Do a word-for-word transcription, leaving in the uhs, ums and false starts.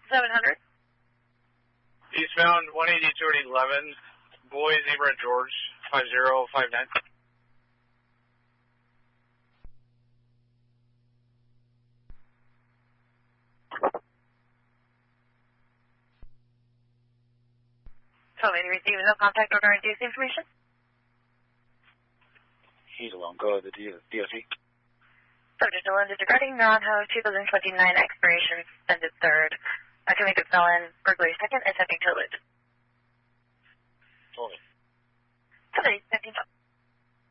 seven hundred. Eastbound one eighty-two eleven, Boy Zebra George, five zero five nine. So, may receive no contact order induced information? He's alone. Go to the D O C. Subject to Linda regarding Naranjo twenty twenty-nine expiration, suspended third. I can make a felon, burglary second, and attempting to elude. Totally. Somebody, fifteen.